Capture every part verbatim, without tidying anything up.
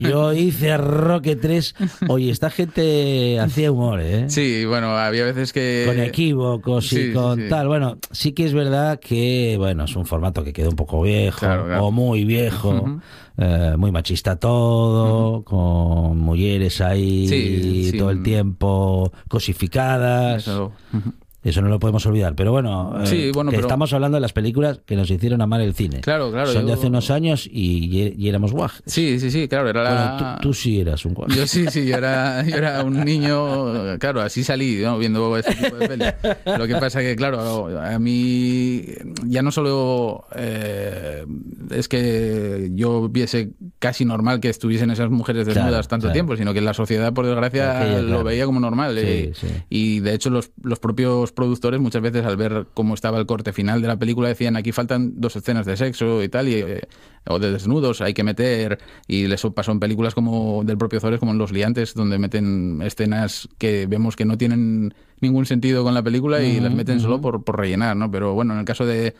Yo hice a Roque tres. Oye, esta gente hacía humor, ¿eh? Sí, bueno, había veces que... Con equívocos y Sí, con sí, sí. tal. Bueno, sí que es verdad que, bueno, es un formato que quedó un poco viejo, Claro, claro. o muy viejo, Ujú. eh, muy machista todo, con mujeres ahí Sí, sí. todo el tiempo cosificadas. Eso. Ujú. Eso no lo podemos olvidar, pero bueno, eh, Sí, bueno, que pero- estamos hablando de las películas que nos hicieron amar el cine. Claro, claro, Son de yo- hace unos años y, y éramos guajes. Sí, sí, sí, claro, era la... Bueno, tú, tú sí eras un guaje. Yo sí, sí, yo era, yo era un niño, claro, así salí, ¿no? Viendo ese tipo de pelis. Lo que pasa que, claro, a mí ya no solo eh, es que yo viese casi normal que estuviesen esas mujeres desnudas Claro, tanto claro. tiempo, sino que la sociedad, por desgracia, Aquella, lo claro. veía como normal. Sí, eh, sí. Y de hecho los, los propios productores muchas veces al ver cómo estaba el corte final de la película decían aquí faltan dos escenas de sexo y tal, y, eh, o de desnudos hay que meter, y les pasó en películas como del propio Zores, como en Los Liantes, donde meten escenas que vemos que no tienen ningún sentido con la película y Ujú, las meten solo ujú. por, por rellenar, ¿no? Pero bueno, en el caso de,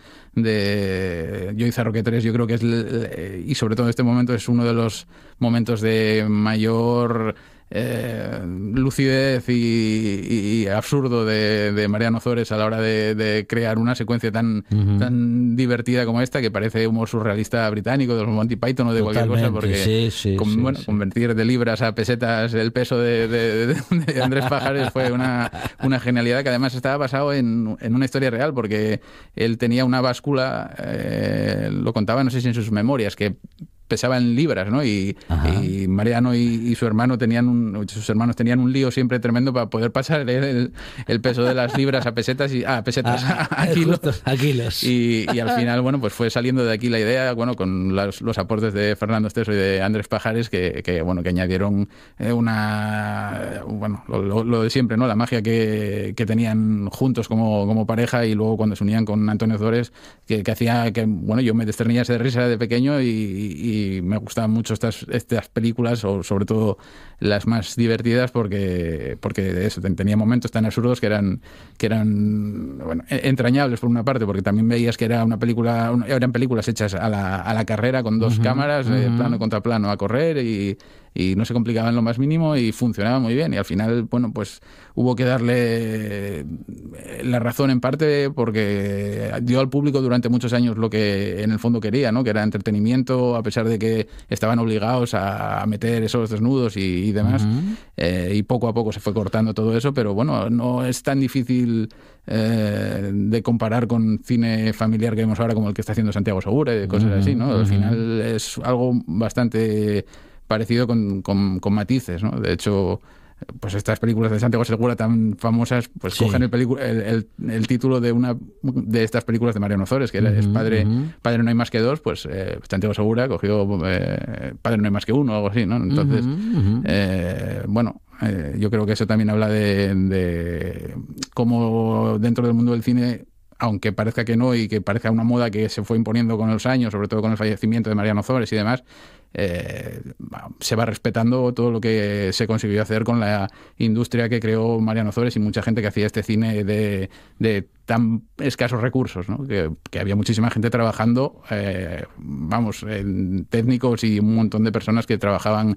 de Yo hice a Roque tres, yo creo que es, el- y sobre todo en este momento, es uno de los momentos de mayor eh, lucidez y, y- y absurdo de, de Mariano Zores a la hora de, de crear una secuencia tan, Ujú. tan divertida como esta, que parece humor surrealista británico, de los Monty Python o de cualquier cosa, Totalmente, porque sí, sí, con- sí, bueno, sí. convertir de libras a pesetas el peso de, de- de- de Andrés Pajares fue una, una genialidad, que además estaba basado en, en una historia real, porque él tenía una báscula, eh, lo contaba, no sé si en sus memorias, que pesaba en libras, ¿no? Y, Ajá. y Mariano y, y su hermano tenían un, sus hermanos tenían un lío siempre tremendo para poder pasar el, el peso de las libras a pesetas y ah, a pesetas Ah, a kilos. justo, a kilos. Y, y al final, bueno, pues fue saliendo de aquí la idea, bueno, con los, los aportes de Fernando Esteso y de Andrés Pajares, que, que bueno, que añadieron eh, una, bueno, lo, lo- lo de siempre, ¿no? La magia que, que tenían juntos como, como pareja, y luego cuando se unían con Antonio Zores, que, que hacía que, bueno, yo me desternillase de risa de pequeño, y, y me gustaban mucho estas, estas películas, o sobre todo las más divertidas, porque, porque eso, tenía momentos tan absurdos que eran, que eran bueno, entrañables por una parte, porque también veías que era una película, una- eran películas hechas a la, a la carrera, con dos Ujú, cámaras, eh, ujú. plano contra plano, a correr, y, y no se complicaban lo más mínimo y funcionaba muy bien. Y al final, bueno, pues hubo que darle la razón en parte, porque dio al público durante muchos años lo que en el fondo quería, ¿no? Que era entretenimiento, a pesar de que estaban obligados a meter esos desnudos y, y demás. Ujú. Eh, y poco a poco se fue cortando todo eso, pero bueno, no es tan difícil eh, de comparar con cine familiar que vemos ahora, como el que está haciendo Santiago Segura, y cosas así, ¿no? Al Ujú. final es algo bastante parecido con, con, con matices, ¿no? De hecho, pues estas películas de Santiago Segura tan famosas, pues Sí. cogen el, pelicu- el, el, el título de una de estas películas de Mariano Zores, que era- es Ujú, Padre, ujú. Padre no hay más que dos, pues eh, Santiago Segura cogió eh, Padre no hay más que uno, o algo así, ¿no? Entonces, Ujú, ujú. eh, bueno, eh, yo creo que eso también habla de, de cómo dentro del mundo del cine, aunque parezca que no, y que parezca una moda que se fue imponiendo con los años, sobre todo con el fallecimiento de Mariano Zores y demás, eh, se va respetando todo lo que se consiguió hacer con la industria que creó Mariano Zores y mucha gente que hacía este cine de, de tan escasos recursos, ¿no? que, que había muchísima gente trabajando, eh, vamos, en técnicos y un montón de personas que trabajaban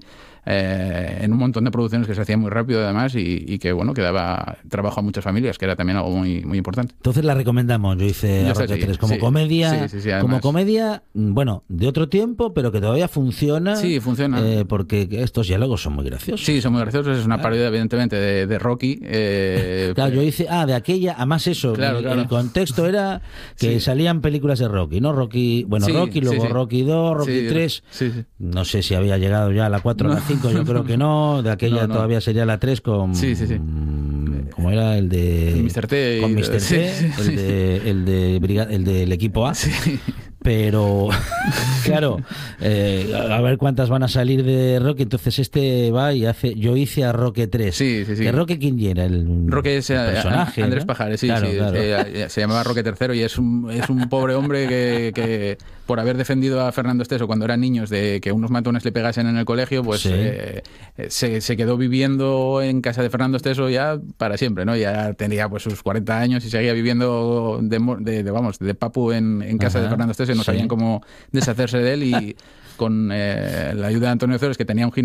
eh, en un montón de producciones que se hacían muy rápido además, y, y que bueno, que daba trabajo a muchas familias, que era también algo muy, muy importante. Entonces la recomendamos. Yo hice Yo a sé, Roque sí, tres como sí. comedia, Sí, sí, sí, además. como comedia, mm, bueno, de otro tiempo, pero que todavía funciona. Sí, funciona. eh, porque estos diálogos son muy graciosos. Sí, son muy graciosos, es una parodia evidentemente de, de Rocky. eh, Claro, yo hice, ah, de aquella, además eso, Claro, el, claro. el contexto era que Sí. salían películas de Rocky, ¿no? Rocky, bueno, Sí, Rocky, luego sí, sí. Rocky dos, Rocky Sí, tres, sí, sí. no sé si había llegado ya a la cuatro o la cinco, yo creo que no, de aquella No, no. todavía sería la tres con, Sí, sí, sí. mm, ¿cómo era? El de... El mister T y- Con mister sí, T, sí, el, sí. de, el, de briga- el del equipo A. Sí. Pero, claro, eh, a ver cuántas van a salir de Rocky. Entonces este va y hace, yo hice a Roque tres. Sí, sí, sí. Que Roque, ¿quién era? El, Roque es el eh, personaje, Andrés ¿no? Pajares, sí, Claro, sí. claro. eh, se llamaba Roque tercero y es un, es un pobre hombre que, que por haber defendido a Fernando Esteso cuando eran niños de que unos matones le pegasen en el colegio, pues Sí. eh, se, se quedó viviendo en casa de Fernando Esteso ya para siempre, ¿no? Ya tenía pues sus cuarenta años y seguía viviendo de, mo- de, de, vamos, de papu en, en casa Ajá, de Fernando Esteso y no sí. sabían cómo deshacerse de él, y con eh, la ayuda de Antonio Ceros, que tenía un